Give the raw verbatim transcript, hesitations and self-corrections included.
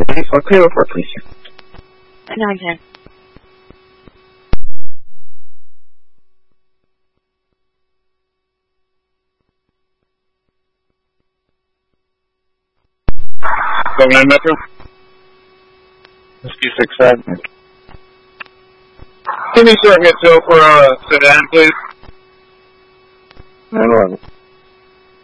ninety-four, clear report, please, sir. nine ten. seven nine Metro. Whiskey six seven. Give me Sir Hitzel for a uh, sedan, please. nine eleven.